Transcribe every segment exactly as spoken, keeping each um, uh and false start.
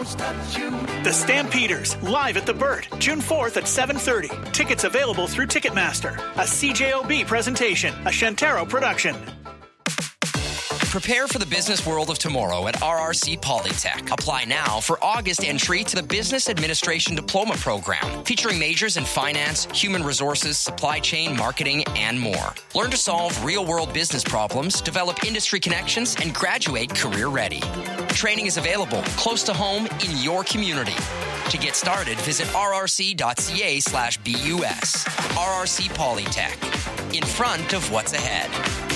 The Stampeders, live at the Burt, June fourth at seven thirty. Tickets available through Ticketmaster. A C J O B presentation, a Shantaro production. Prepare for the business world of tomorrow at R R C Polytech. Apply now for August entry to the Business Administration Diploma Program, featuring majors in finance, human resources, supply chain, marketing, and more. Learn to solve real-world business problems, develop industry connections, and graduate career-ready. Training is available close to home in your community. To get started, visit rrc.ca slash BUS. R R C Polytech, in front of what's ahead.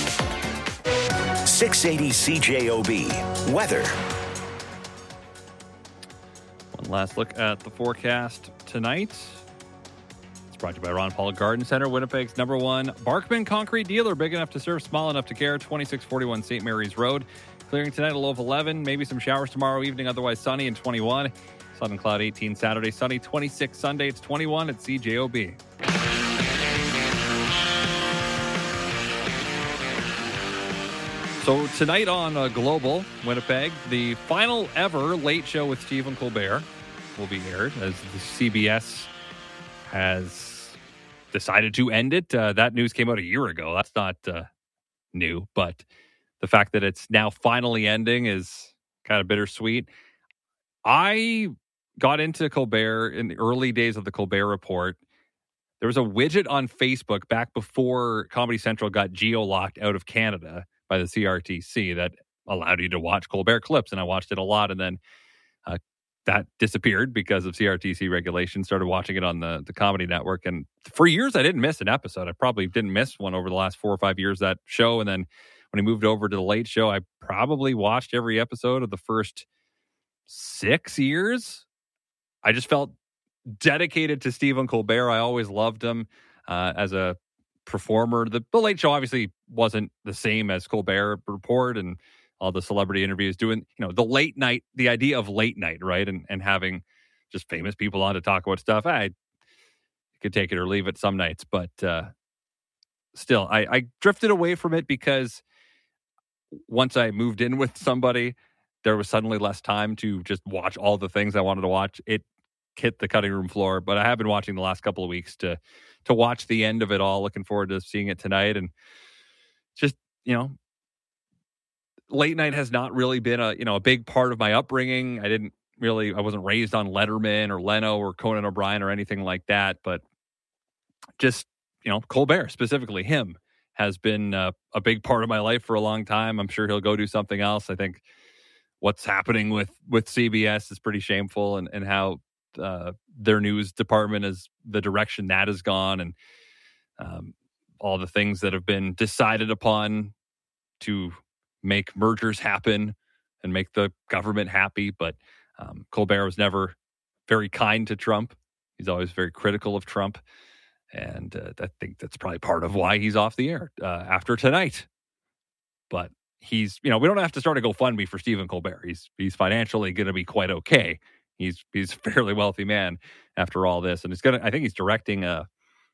six eighty C J O B. Weather. One last look at the forecast tonight. It's brought to you by Ron Paul Garden Center, Winnipeg's number one Barkman concrete dealer, big enough to serve, small enough to care. twenty-six forty-one Saint Mary's Road. Clearing tonight, a low of eleven. Maybe some showers tomorrow evening, otherwise sunny and twenty-one. Sun and cloud eighteen Saturday, sunny twenty-six Sunday. It's twenty-one at C J O B. So tonight on uh, Global Winnipeg, the final ever Late Show with Stephen Colbert will be aired as the C B S has decided to end it. Uh, that news came out a year ago. That's not uh, new, but the fact that it's now finally ending is kind of bittersweet. I got into Colbert in the early days of the Colbert Report. There was a widget on Facebook back before Comedy Central got geo-locked out of Canada by the C R T C that allowed you to watch Colbert clips, and I watched it a lot, and then uh, that disappeared because of C R T C regulations. Started watching it on the, the Comedy Network, and for years I didn't miss an episode. I probably didn't miss one over the last four or five years, that show, and then when I moved over to the Late Show, I probably watched every episode of the first six years. I just felt dedicated to Stephen Colbert. I always loved him uh, as a performer. The, the Late Show obviously wasn't the same as Colbert Report and all the celebrity interviews, doing, you know, the late night, the idea of late night, right? And and having just famous people on to talk about stuff. I could take it or leave it some nights, but uh, still, I, I drifted away from it because once I moved in with somebody, there was suddenly less time to just watch all the things I wanted to watch. It hit the cutting room floor, but I have been watching the last couple of weeks to to watch the end of it all. Looking forward to seeing it tonight. And just, you know, late night has not really been a, you know, a big part of my upbringing. I didn't really, I wasn't raised on Letterman or Leno or Conan O'Brien or anything like that, but just, you know, Colbert specifically, him has been uh, a big part of my life for a long time. I'm sure he'll go do something else. I think what's happening with, with C B S is pretty shameful, and, and how uh, their news department is the direction that has gone, and um, all the things that have been decided upon to make mergers happen and make the government happy. But um, Colbert was never very kind to Trump. He's always very critical of Trump. And uh, I think that's probably part of why he's off the air uh, after tonight. But he's, you know, we don't have to start a GoFundMe for Stephen Colbert. He's he's financially going to be quite okay. He's he's a fairly wealthy man after all this, and he's gonna. I think he's directing a,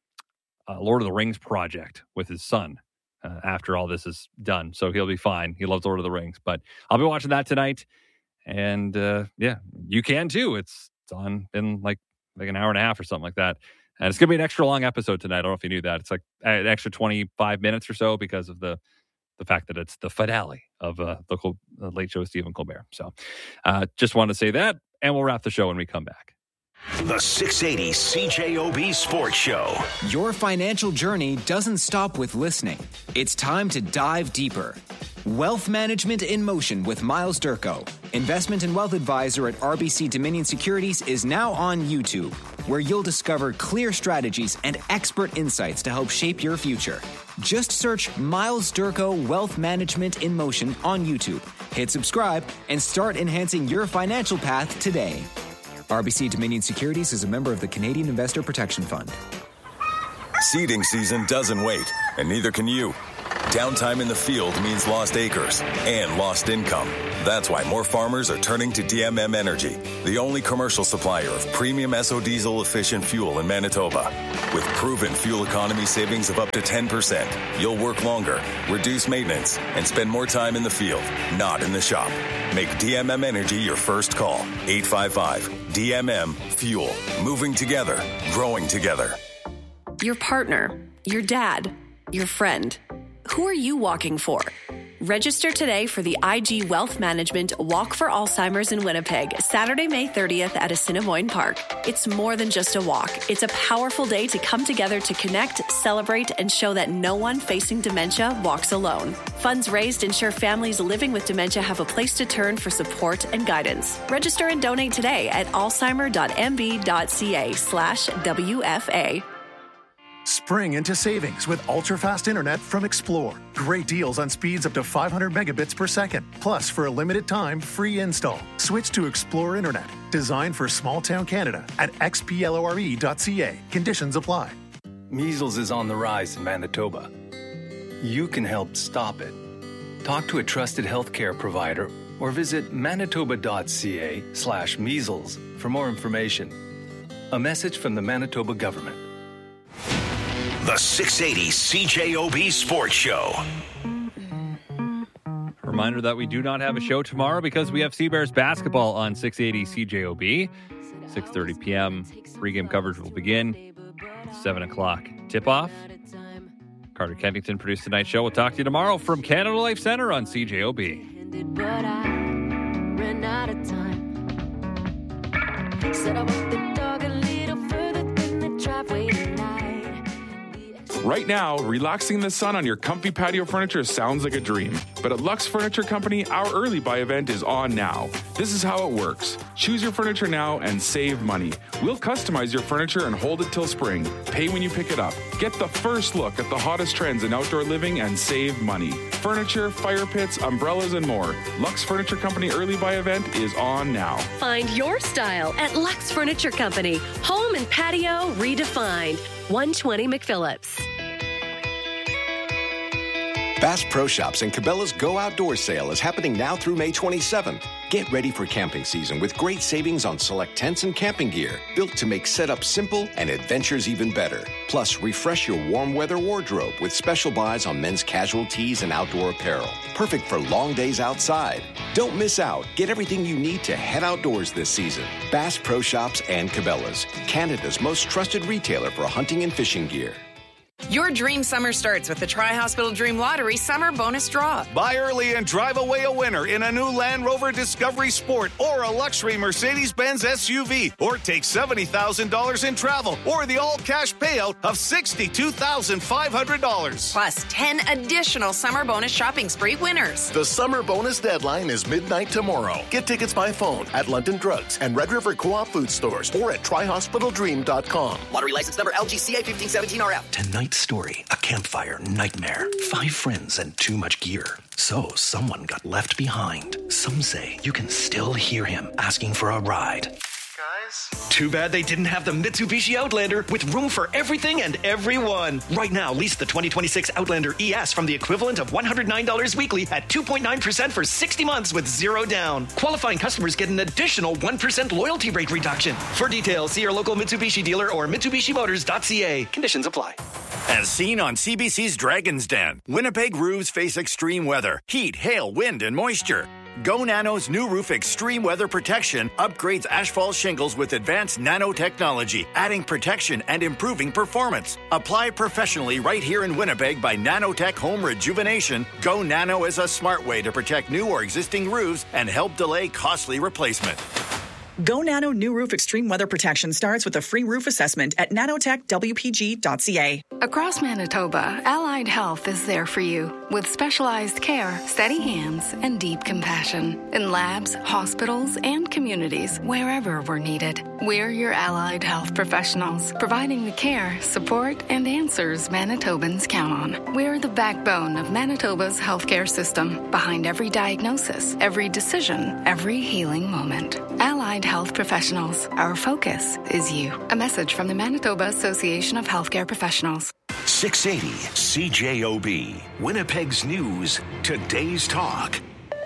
a Lord of the Rings project with his son uh, after all this is done. So he'll be fine. He loves Lord of the Rings. But I'll be watching that tonight, and uh, yeah, you can too. It's it's on in like like an hour and a half or something like that. And it's going to be an extra long episode tonight. I don't know if you knew that. It's like an extra twenty-five minutes or so because of the the fact that it's the finale of uh, the, Col- the Late Show with Stephen Colbert. So uh, just wanted to say that, and we'll wrap the show when we come back. The six eighty C J O B Sports Show. Your financial journey doesn't stop with listening. It's time to dive deeper. Wealth Management in Motion with Miles Durko, investment and wealth advisor at R B C Dominion Securities, is now on YouTube, where you'll discover clear strategies and expert insights to help shape your future. Just search Miles Durko Wealth Management in Motion on YouTube. Hit subscribe and start enhancing your financial path today. R B C Dominion Securities is a member of the Canadian Investor Protection Fund. Seeding season doesn't wait, and neither can you. Downtime in the field means lost acres and lost income. That's why more farmers are turning to D M M Energy, the only commercial supplier of premium S O diesel efficient fuel in Manitoba. With proven fuel economy savings of up to ten percent, you'll work longer, reduce maintenance, and spend more time in the field, not in the shop. Make D M M Energy your first call. eight five five D M M Fuel. Moving together, growing together. Your partner, your dad, your friend. Who are you walking for? Register today for the I G Wealth Management Walk for Alzheimer's in Winnipeg, Saturday, May thirtieth at Assiniboine Park. It's more than just a walk. It's a powerful day to come together to connect, celebrate, and show that no one facing dementia walks alone. Funds raised ensure families living with dementia have a place to turn for support and guidance. Register and donate today at alzheimer.mb.ca slash WFA. Spring into savings with ultra-fast internet from Explore. Great deals on speeds up to five hundred megabits per second. Plus, for a limited time, free install. Switch to Explore Internet, designed for small-town Canada at x p l o r e dot c a. Conditions apply. Measles is on the rise in Manitoba. You can help stop it. Talk to a trusted healthcare provider or visit manitoba.ca slash measles for more information. A message from the Manitoba government. The six eighty C J O B Sports Show. Reminder that we do not have a show tomorrow because we have Seabears basketball on six eighty C J O B. six thirty p.m. Pre-game coverage will begin. seven o'clock tip-off. Carter Kennington produced tonight's show. We'll talk to you tomorrow from Canada Life Center on C J O B. But I ran out of time. Said I walked the dog a little further than the driveway tonight. Right now, relaxing in the sun on your comfy patio furniture sounds like a dream. But at Lux Furniture Company, our early buy event is on now. This is how it works. Choose your furniture now and save money. We'll customize your furniture and hold it till spring. Pay when you pick it up. Get the first look at the hottest trends in outdoor living and save money. Furniture, fire pits, umbrellas, and more. Lux Furniture Company early buy event is on now. Find your style at Lux Furniture Company. Home and patio redefined. one twenty McPhillips. Bass Pro Shops and Cabela's Go Outdoor sale is happening now through May twenty-seventh. Get ready for camping season with great savings on select tents and camping gear, built to make setup simple and adventures even better. Plus, refresh your warm weather wardrobe with special buys on men's casual tees and outdoor apparel. Perfect for long days outside. Don't miss out. Get everything you need to head outdoors this season. Bass Pro Shops and Cabela's, Canada's most trusted retailer for hunting and fishing gear. Your dream summer starts with the Tri-Hospital Dream Lottery Summer Bonus Draw. Buy early and drive away a winner in a new Land Rover Discovery Sport or a luxury Mercedes-Benz S U V. Or take seventy thousand dollars in travel or the all-cash payout of sixty-two thousand five hundred dollars. Plus ten additional summer bonus shopping spree winners. The summer bonus deadline is midnight tomorrow. Get tickets by phone at London Drugs and Red River Co-op food stores or at tri hospital dream dot com. Lottery license number L G C A fifteen seventeen R F. Tonight's story, a campfire nightmare. Five friends and too much gear. So someone got left behind. Some say you can still hear him asking for a ride. Guys? Too bad they didn't have the Mitsubishi Outlander with room for everything and everyone. Right now, lease the twenty twenty-six Outlander E S from the equivalent of one hundred nine dollars weekly at two point nine percent for sixty months with zero down. Qualifying customers get an additional one percent loyalty rate reduction. For details, see your local Mitsubishi dealer or Mitsubishi Motors dot c a. Conditions apply. As seen on C B C's Dragon's Den, Winnipeg roofs face extreme weather, heat, hail, wind, and moisture. Go Nano's new roof extreme weather protection upgrades asphalt shingles with advanced nanotechnology, adding protection and improving performance. Apply professionally right here in Winnipeg by Nanotech Home Rejuvenation. Go Nano is a smart way to protect new or existing roofs and help delay costly replacement. Go Nano New Roof Extreme Weather Protection starts with a free roof assessment at nanotech w p g dot c a. Across Manitoba, Allied Health is there for you with specialized care, steady hands, and deep compassion in labs, hospitals, and communities wherever we're needed. We're your Allied Health professionals, providing the care, support, and answers Manitobans count on. We're the backbone of Manitoba's healthcare system, behind every diagnosis, every decision, every healing moment. Allied Health professionals, our focus is you. A message from the Manitoba Association of Healthcare Professionals. six eighty C J O B, Winnipeg's news, today's talk.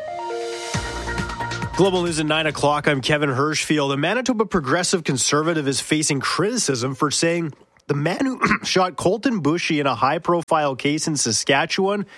Global News at nine o'clock. I'm Kevin Hirschfield. A Manitoba Progressive Conservative is facing criticism for saying the man who shot Colton Bushy in a high-profile case in Saskatchewan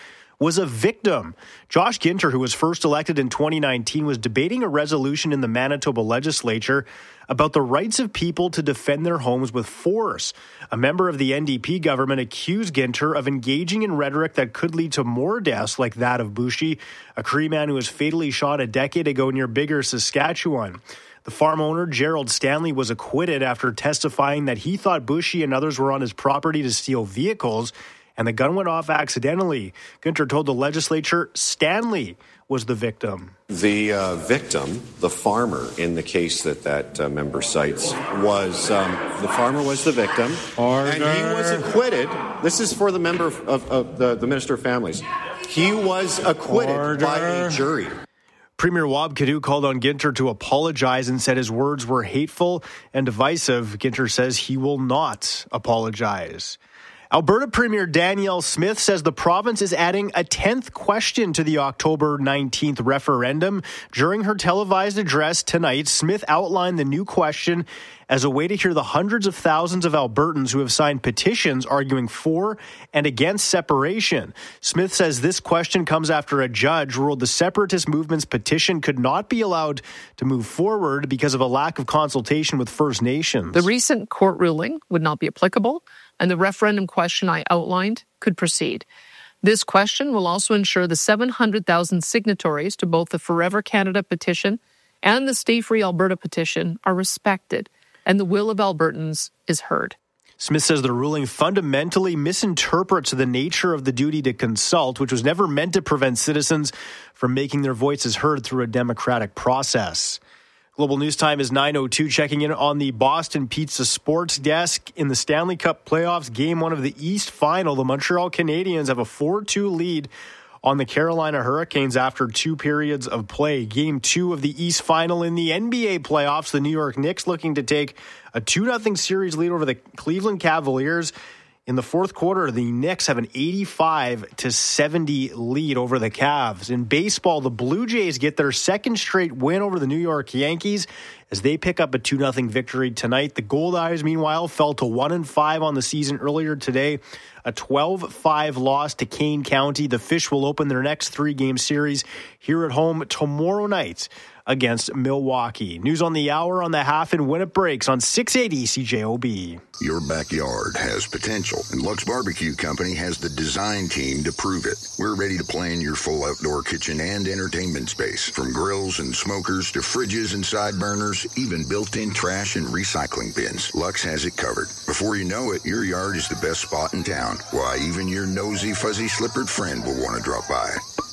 was a victim. Josh Ginter, who was first elected in twenty nineteen, was debating a resolution in the Manitoba legislature about the rights of people to defend their homes with force. A member of the N D P government accused Ginter of engaging in rhetoric that could lead to more deaths like that of Bushi, a Cree man who was fatally shot a decade ago near Biggar, Saskatchewan. The farm owner, Gerald Stanley, was acquitted after testifying that he thought Bushi and others were on his property to steal vehicles, and the gun went off accidentally. Ginter told the legislature Stanley was the victim. The uh, victim, the farmer in the case that that uh, member cites, was um, the farmer was the victim, Order. and he was acquitted. This is for the member of, of, of the, the Minister of Families. He was acquitted Order. by a jury. Premier Wab Kidoux called on Ginter to apologize and said his words were hateful and divisive. Ginter says he will not apologize. Alberta Premier Danielle Smith says the province is adding a tenth question to the October nineteenth referendum. During her televised address tonight, Smith outlined the new question as a way to hear the hundreds of thousands of Albertans who have signed petitions arguing for and against separation. Smith says this question comes after a judge ruled the separatist movement's petition could not be allowed to move forward because of a lack of consultation with First Nations. The recent court ruling would not be applicable, and the referendum question I outlined could proceed. This question will also ensure the seven hundred thousand signatories to both the Forever Canada petition and the Stay Free Alberta petition are respected, and the will of Albertans is heard. Smith says the ruling fundamentally misinterprets the nature of the duty to consult, which was never meant to prevent citizens from making their voices heard through a democratic process. Global News Time is nine oh two, checking in on the Boston Pizza Sports Desk. In the Stanley Cup playoffs, game one of the East Final, the Montreal Canadiens have a four two lead on the Carolina Hurricanes after two periods of play. Game two of the East Final in the N B A playoffs, the New York Knicks looking to take a two nothing series lead over the Cleveland Cavaliers. In the fourth quarter, the Knicks have an eighty-five to seventy lead over the Cavs. In baseball, the Blue Jays get their second straight win over the New York Yankees as they pick up a two nothing victory tonight. The Goldeyes, meanwhile, fell to one and five on the season earlier today. A twelve five loss to Kane County. The Fish will open their next three-game series here at home tomorrow night against Milwaukee. News on the hour on the half and when it breaks on six eighty C J O B. Your backyard has potential, and Lux Barbecue Company has the design team to prove it. We're ready to plan your full outdoor kitchen and entertainment space, from grills and smokers to fridges and side burners, even built-in trash and recycling bins. Lux has it covered. Before you know it, your yard is the best spot in town. Why, even your nosy, fuzzy-slippered friend will want to drop by.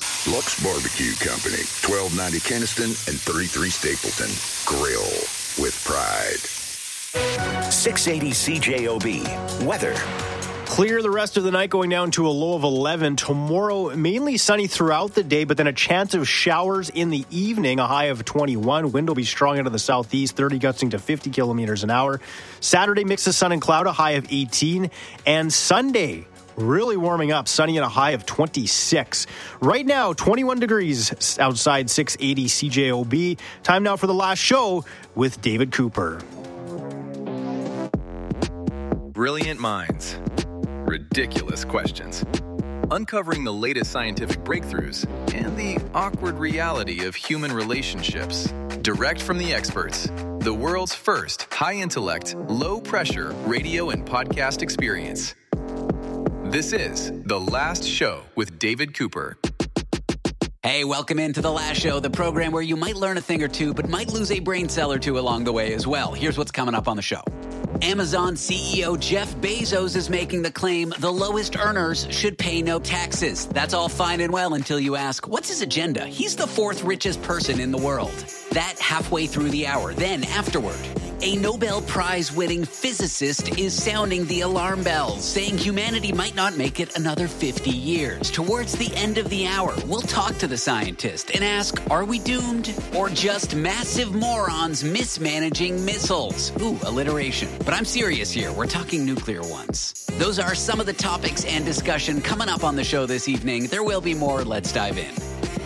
Lux Barbecue Company, twelve ninety Keniston and thirty-three Stapleton. Grill with pride. six eighty C J O B. Weather. Clear the rest of the night, going down to a low of eleven. Tomorrow, mainly sunny throughout the day, but then a chance of showers in the evening, a high of twenty-one. Wind will be strong out of the southeast, thirty gusting to fifty kilometers an hour. Saturday, mix of sun and cloud, a high of eighteen. And Sunday, really warming up, sunny and a high of twenty-six. Right now, twenty-one degrees outside six eighty C J O B. Time now for the last show with David Cooper. Brilliant minds. Ridiculous questions. Uncovering the latest scientific breakthroughs and the awkward reality of human relationships. Direct from the experts. The world's first high-intellect, low-pressure radio and podcast experience. This is The Last Show with David Cooper. Hey, welcome into The Last Show, the program where you might learn a thing or two, but might lose a brain cell or two along the way as well. Here's what's coming up on the show. Amazon C E O Jeff Bezos is making the claim the lowest earners should pay no taxes. That's all fine and well until you ask, what's his agenda? He's the fourth richest person in the world. That halfway through the hour. Then afterward, a Nobel Prize-winning physicist is sounding the alarm bells, saying humanity might not make it another fifty years. Towards the end of the hour, we'll talk to the scientist and ask, are we doomed? Or just massive morons mismanaging missiles? Ooh, alliteration. But I'm serious here. We're talking nuclear ones. Those are some of the topics and discussion coming up on the show this evening. There will be more. Let's dive in.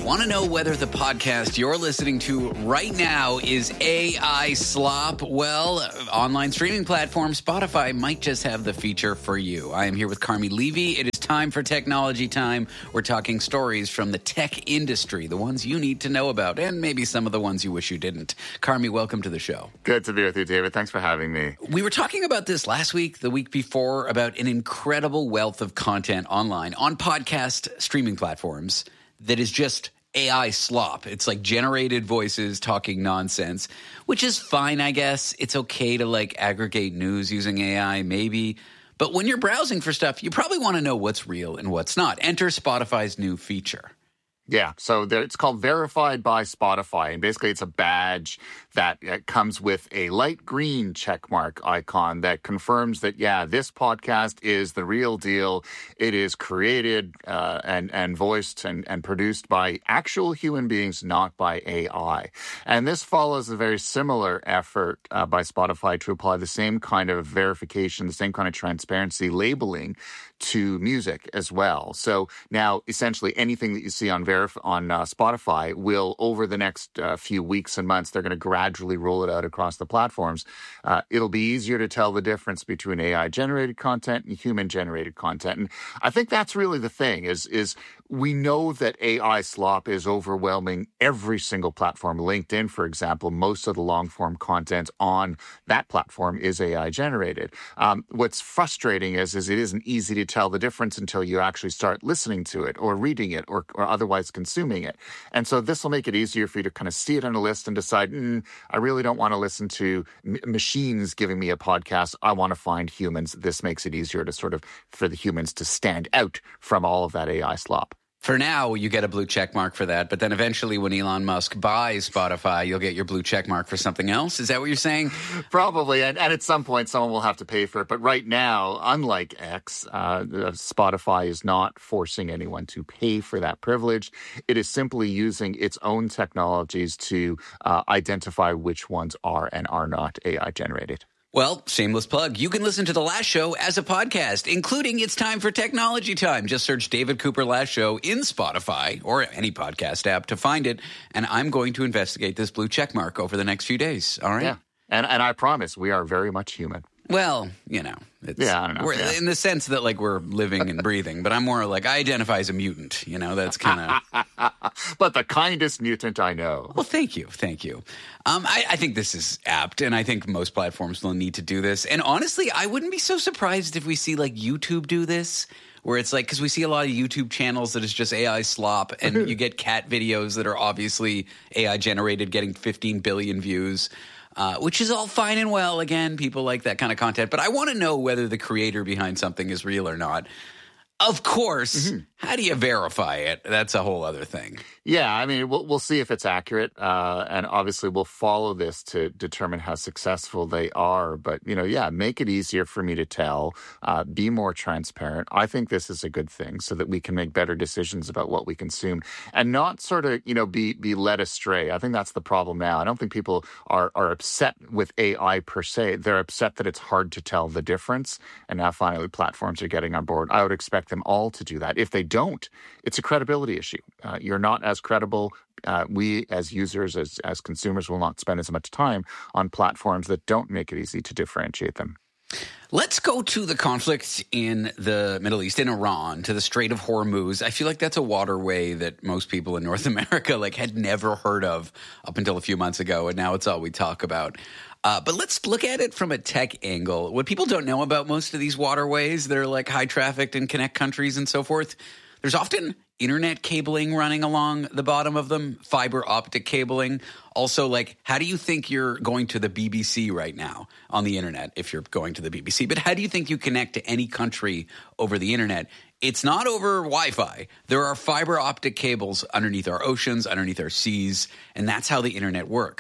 Want to know whether the podcast you're listening to right now is A I slop? Well, online streaming platform Spotify might just have the feature for you. I am here with Carmi Levy. It is time for Technology Time. We're talking stories from the tech industry, the ones you need to know about, and maybe some of the ones you wish you didn't. Carmi, welcome to the show. Good to be with you, David. Thanks for having me. We were talking about this last week, the week before, about an incredible wealth of content online on podcast streaming platforms that is just A I slop. It's like generated voices talking nonsense, which is fine, I guess. It's okay to like aggregate news using A I, maybe. But when you're browsing for stuff, you probably want to know what's real and what's not. Enter Spotify's new feature. Yeah, so there, it's called Verified by Spotify, and basically it's a badge that uh, comes with a light green checkmark icon that confirms that, yeah, this podcast is the real deal. It is created uh, and, and voiced and, and produced by actual human beings, not by A I. And this follows a very similar effort uh, by Spotify to apply the same kind of verification, the same kind of transparency labeling to music as well. So now essentially anything that you see on Verif- on uh, Spotify will, over the next uh, few weeks and months, they're going to gradually roll it out across the platforms. Uh, it'll be easier to tell the difference between A I-generated content and human-generated content. And I think that's really the thing is, is we know that A I slop is overwhelming every single platform. LinkedIn, for example, most of the long-form content on that platform is A I-generated. Um, what's frustrating is, is it isn't easy to tell the difference until you actually start listening to it or reading it or, or otherwise consuming it. And so this will make it easier for you to kind of see it on a list and decide, mm, I really don't want to listen to m- machines giving me a podcast. I want to find humans. This makes it easier to sort of, for the humans to stand out from all of that A I slop. For now, you get a blue check mark for that, but then eventually when Elon Musk buys Spotify, you'll get your blue check mark for something else? Is that what you're saying? Probably, and, and at some point someone will have to pay for it. But right now, unlike X, uh, Spotify is not forcing anyone to pay for that privilege. It is simply using its own technologies to uh, identify which ones are and are not A I-generated. Well, shameless plug. You can listen to The Last Show as a podcast, including It's Time for Technology Time. Just search David Cooper Last Show in Spotify or any podcast app to find it. And I'm going to investigate this blue check mark over the next few days. All right? Yeah. And, and I promise we are very much human. Well, you know, it's, yeah, I don't know. We're, yeah. in the sense that like we're living and breathing, but I'm more like I identify as a mutant. You know, that's kind of. But the kindest mutant I know. Well, thank you, thank you. Um, I, I think this is apt, and I think most platforms will need to do this. And honestly, I wouldn't be so surprised if we see like YouTube do this, where it's like because we see a lot of YouTube channels that is just A I slop, and you get cat videos that are obviously A I generated, getting fifteen billion views. Uh, which is all fine and well. Again, people like that kind of content. But I want to know whether the creator behind something is real or not. Of course. Mm-hmm. How do you verify it? That's a whole other thing. Yeah, I mean, we'll, we'll see if it's accurate. Uh, and obviously, we'll follow this to determine how successful they are. But, you know, yeah, make it easier for me to tell. Uh, be more transparent. I think this is a good thing so that we can make better decisions about what we consume and not sort of, you know, be be led astray. I think that's the problem now. I don't think people are, are upset with A I per se. They're upset that it's hard to tell the difference. And now finally platforms are getting on board. I would expect them all to do that. If they don't, it's a credibility issue. Uh, you're not as credible. Uh, we as users, as, as consumers, will not spend as much time on platforms that don't make it easy to differentiate them. Let's go to the conflict in the Middle East, in Iran, to the Strait of Hormuz. I feel like that's a waterway that most people in North America like had never heard of up until a few months ago, and now it's all we talk about. Uh, but let's look at it from a tech angle. What people don't know about most of these waterways that are like high trafficked and connect countries and so forth, there's often internet cabling running along the bottom of them, fiber optic cabling. Also, like, how do you think you're going to the B B C right now on the internet if you're going to the B B C? But how do you think you connect to any country over the internet? It's not over Wi-Fi. There are fiber optic cables underneath our oceans, underneath our seas, and that's how the internet works.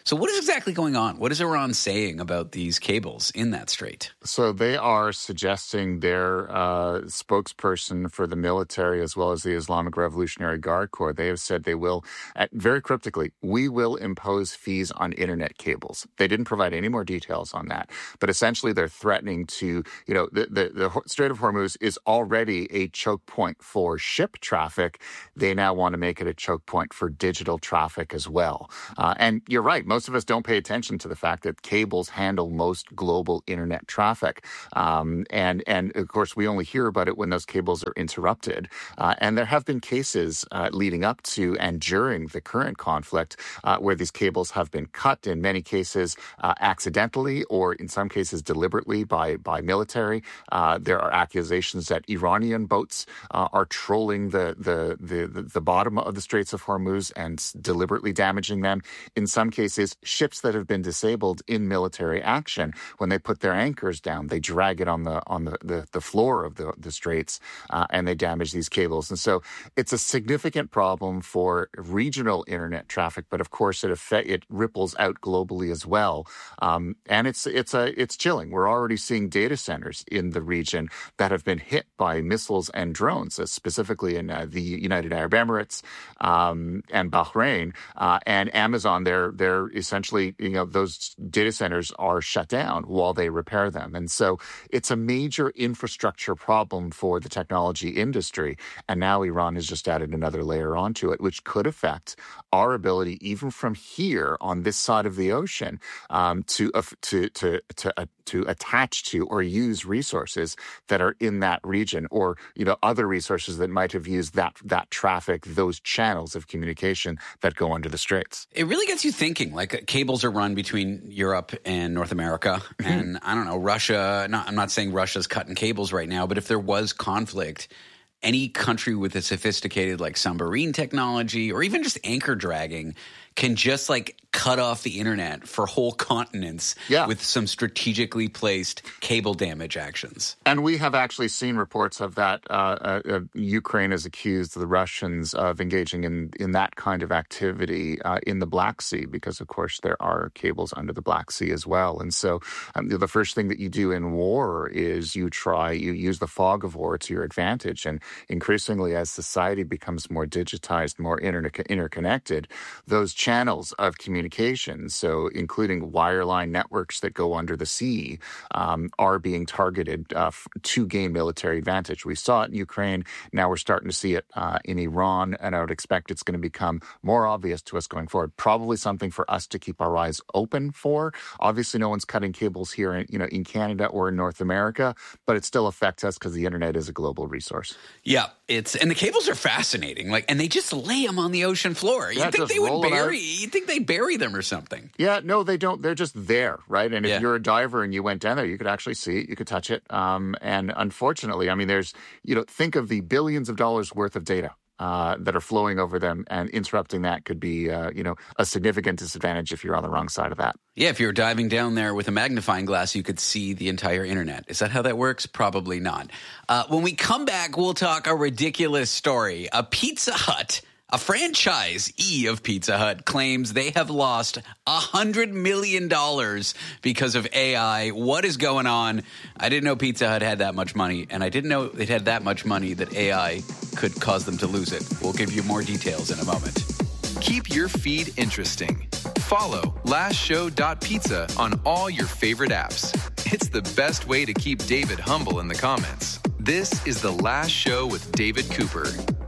So what is exactly going on? What is Iran saying about these cables in that strait? So they are suggesting their uh, spokesperson for the military as well as the Islamic Revolutionary Guard Corps, they have said they will, at, very cryptically, we will impose fees on internet cables. They didn't provide any more details on that. But essentially they're threatening to, you know, the, the, the Strait of Hormuz is already a choke point for ship traffic. They now want to make it a choke point for digital traffic as well. Uh, and you're right. Most of us don't pay attention to the fact that cables handle most global internet traffic. Um, and, and of course, we only hear about it when those cables are interrupted. Uh, and there have been cases uh, leading up to and during the current conflict uh, where these cables have been cut, in many cases uh, accidentally or in some cases deliberately by, by military. Uh, there are accusations that Iranian boats uh, are trolling the, the, the, the bottom of the Straits of Hormuz and deliberately damaging them. In some cases, ships that have been disabled in military action, when they put their anchors down, they drag it on the on the, the, the floor of the, the straits uh, and they damage these cables. And so it's a significant problem for regional internet traffic, but of course it affect, it ripples out globally as well. Um, and it's it's a it's chilling. We're already seeing data centers in the region that have been hit by missiles and drones, uh, specifically in uh, the United Arab Emirates um, and Bahrain uh, and Amazon. They're they're essentially, you know, those data centers are shut down while they repair them. And so it's a major infrastructure problem for the technology industry. And now Iran has just added another layer onto it, which could affect our ability, even from here on this side of the ocean, um, to, uh, to, to, to, uh, to attach to or use resources that are in that region, or, you know, other resources that might have used that, that traffic, those channels of communication that go under the straits. It really gets you thinking, like, cables are run between Europe and North America. And I don't know, Russia, not, I'm not saying Russia's cutting cables right now, but if there was conflict, any country with a sophisticated like submarine technology or even just anchor dragging can just like cut off the internet for whole continents yeah. with some strategically placed cable damage actions. And we have actually seen reports of that. Uh, uh, Ukraine has accused the Russians of engaging in, in that kind of activity uh, in the Black Sea, because, of course, there are cables under the Black Sea as well. And so um, the first thing that you do in war is you try, you use the fog of war to your advantage. And increasingly, as society becomes more digitized, more inter- interconnected, those channels of communication, so including wireline networks that go under the sea, um, are being targeted uh, f- to gain military advantage. We saw it in Ukraine. Now we're starting to see it uh, in Iran, and I would expect it's going to become more obvious to us going forward. Probably something for us to keep our eyes open for. Obviously, no one's cutting cables here, in, you know, in Canada or in North America, but it still affects us because the internet is a global resource. Yeah, it's and the cables are fascinating. Like, and they just lay them on the ocean floor. Yeah, you think just they would roll it bury? out. You think they bury them or something? Yeah, no, they don't. They're just there, right? And if Yeah. you're a diver and you went down there, you could actually see it, you could touch it. Um, and unfortunately, I mean, there's, you know, think of the billions of dollars worth of data uh, that are flowing over them, and interrupting that could be, uh, you know, a significant disadvantage if you're on the wrong side of that. Yeah, if you're diving down there with a magnifying glass, you could see the entire internet. Is that how that works? Probably not. Uh, when we come back, we'll talk a ridiculous story. A Pizza Hut, a franchisee of Pizza Hut, claims they have lost one hundred million dollars because of A I. What is going on? I didn't know Pizza Hut had that much money, and I didn't know it had that much money that A I could cause them to lose it. We'll give you more details in a moment. Keep your feed interesting. Follow last show dot pizza on all your favorite apps. It's the best way to keep David humble in the comments. This is The Last Show with David Cooper.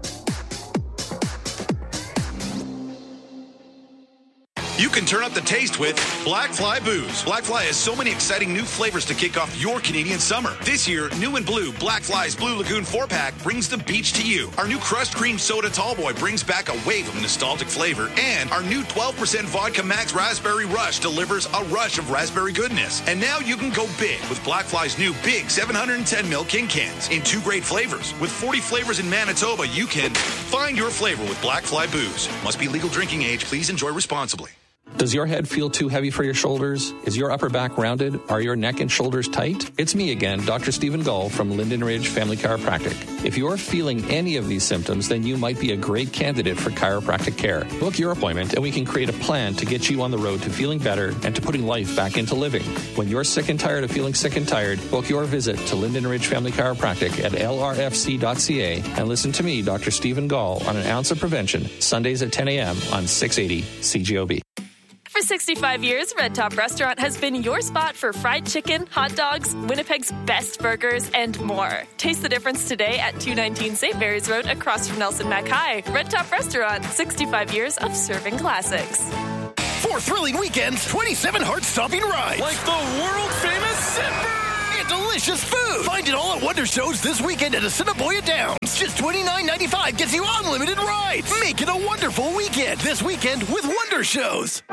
You can turn up the taste with Black Fly Booze. Black Fly has so many exciting new flavors to kick off your Canadian summer. This year, new and blue, Black Fly's Blue Lagoon four-pack brings the beach to you. Our new Crushed Cream Soda Tallboy brings back a wave of nostalgic flavor. And our new twelve percent Vodka Max Raspberry Rush delivers a rush of raspberry goodness. And now you can go big with Black Fly's new big seven hundred ten milliliter King Cans in two great flavors. With forty flavors in Manitoba, you can find your flavor with Black Fly Booze. Must be legal drinking age. Please enjoy responsibly. Does your head feel too heavy for your shoulders? Is your upper back rounded? Are your neck and shoulders tight? It's me again, Doctor Stephen Gull from Linden Ridge Family Chiropractic. If you're feeling any of these symptoms, then you might be a great candidate for chiropractic care. Book your appointment and we can create a plan to get you on the road to feeling better and to putting life back into living. When you're sick and tired of feeling sick and tired, book your visit to Linden Ridge Family Chiropractic at L R F C dot C A and listen to me, Doctor Stephen Gall, on An Ounce of Prevention, Sundays at ten a.m. on six eighty C G O B. For sixty-five years, Red Top Restaurant has been your spot for fried chicken, hot dogs, Winnipeg's best burgers, and more. Taste the difference today at two nineteen Saint Mary's Road across from Nelson Mac High. Red Top Restaurant, sixty-five years of serving classics. Four thrilling weekends, twenty-seven heart-stopping rides. Like the world-famous Zipper! And delicious food. Find it all at Wonder Shows this weekend at Assiniboia Downs. Just twenty-nine ninety-five gets you unlimited rides. Make it a wonderful weekend this weekend with Wonder Shows.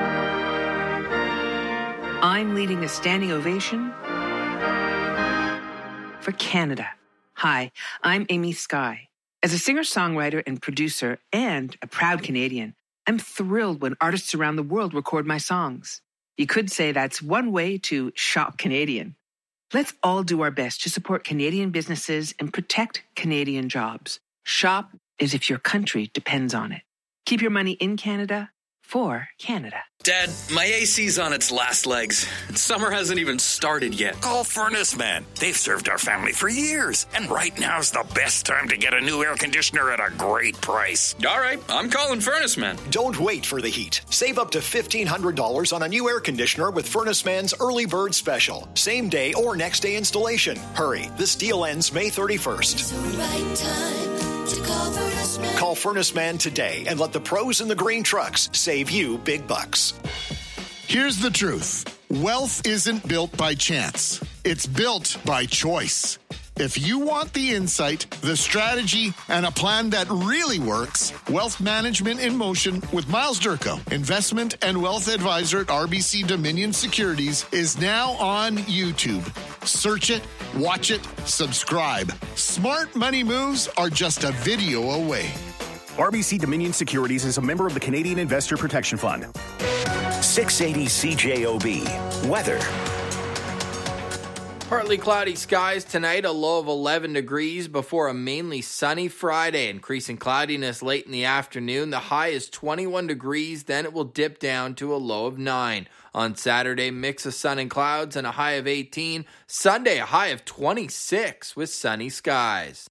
I'm leading a standing ovation for Canada. Hi, I'm Amy Skye. As a singer-songwriter and producer and a proud Canadian, I'm thrilled when artists around the world record my songs. You could say that's one way to shop Canadian. Let's all do our best to support Canadian businesses and protect Canadian jobs. Shop as if your country depends on it. Keep your money in Canada for Canada. Dad, my A C's on its last legs. Summer hasn't even started yet. Call Furnace Man. They've served our family for years. And right now's the best time to get a new air conditioner at a great price. All right, I'm calling Furnace Man. Don't wait for the heat. Save up to fifteen hundred dollars on a new air conditioner with Furnace Man's Early Bird Special. Same day or next day installation. Hurry, this deal ends May thirty-first. It's the right time to call Furnace Man. Call Furnace Man today and let the pros in the green trucks save you big bucks. Here's the truth. Wealth isn't built by chance. It's built by choice. If you want the insight, the strategy, and a plan that really works, Wealth Management in Motion with Miles Durko, investment and wealth advisor at R B C Dominion Securities, is now on YouTube. Search it, watch it, subscribe. Smart money moves are just a video away. R B C Dominion Securities is a member of the Canadian Investor Protection Fund. six eighty C J O B. Weather. Partly cloudy skies tonight, a low of eleven degrees before a mainly sunny Friday. Increasing cloudiness late in the afternoon. The high is twenty-one degrees, then it will dip down to a low of nine. On Saturday, mix of sun and clouds and a high of eighteen. Sunday, a high of twenty-six with sunny skies.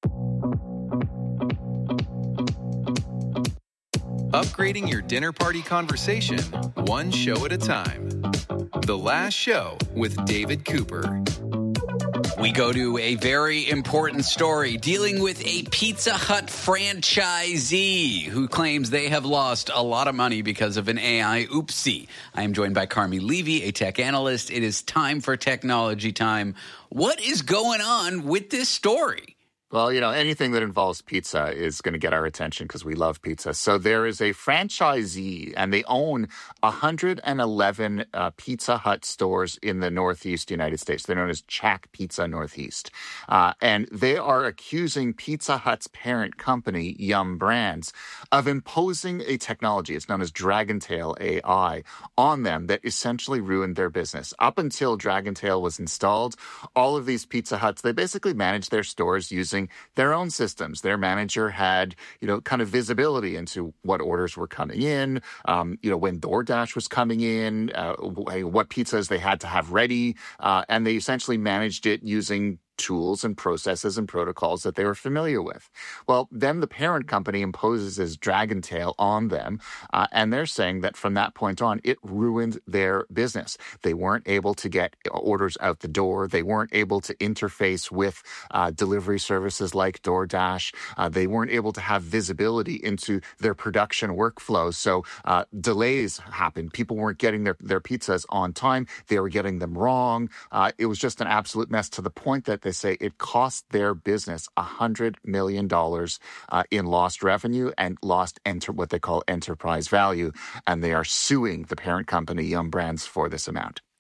Upgrading your dinner party conversation, one show at a time. The Last Show with David Cooper. We go to a very important story dealing with a Pizza Hut franchisee who claims they have lost a lot of money because of an A I oopsie. I am joined by Carmi Levy, a tech analyst. It is time for technology time. What is going on with this story? Well, you know, anything that involves pizza is going to get our attention because we love pizza. So there is a franchisee, and they own one hundred eleven uh, Pizza Hut stores in the Northeast United States. They're known as Chack Pizza Northeast. Uh, and they are accusing Pizza Hut's parent company, Yum Brands, of imposing a technology, it's known as Dragontail A I, on them that essentially ruined their business. Up until Dragontail was installed, all of these Pizza Huts, they basically managed their stores using their own systems. Their manager had, you know, kind of visibility into what orders were coming in, um, you know, when DoorDash was coming in, uh, what pizzas they had to have ready, uh, and they essentially managed it using tools and processes and protocols that they were familiar with. Well, then the parent company imposes this Dragontail on them, uh, and they're saying that from that point on, it ruined their business. They weren't able to get orders out the door. They weren't able to interface with uh, delivery services like DoorDash. Uh, they weren't able to have visibility into their production workflow. So uh, delays happened. People weren't getting their, their pizzas on time. They were getting them wrong. Uh, it was just an absolute mess to the point that they say it cost their business one hundred million dollars uh, in lost revenue and lost enter- what they call enterprise value. And they are suing the parent company, Yum Brands, for this amount.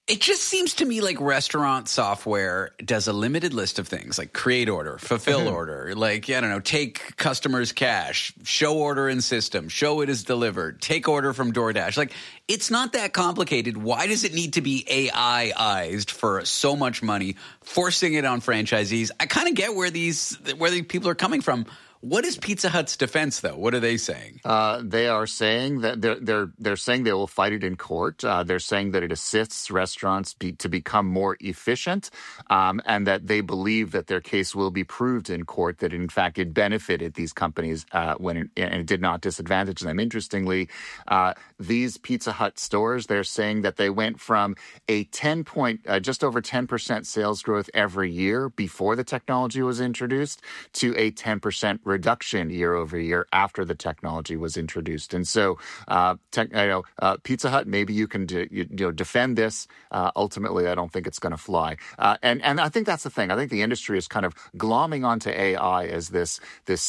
It just seems to me like restaurant software does a limited list of things like create order, fulfill Mm-hmm. order, like, I don't know, take customers' cash, show order in system, show it is delivered, take order from DoorDash. Like, it's not that complicated. Why does it need to be A I-ized for so much money, forcing it on franchisees? I kind of get where these where these people are coming from. What is Pizza Hut's defense, though? What are they saying? Uh, they are saying that they're they're they're saying they will fight it in court. Uh, they're saying that it assists restaurants be, to become more efficient, um, and that they believe that their case will be proved in court. That in fact it benefited these companies uh, when it, and it did not disadvantage them. Interestingly, uh, these Pizza Hut stores, they're saying that they went from a ten point, uh, just over ten percent sales growth every year before the technology was introduced to a ten percent reduction year over year after the technology was introduced. And so, uh, tech, you know, uh, Pizza Hut, maybe you can do, you, you know, defend this. Uh, ultimately, I don't think it's going to fly. Uh, and and I think that's the thing. I think the industry is kind of glomming onto A I as this this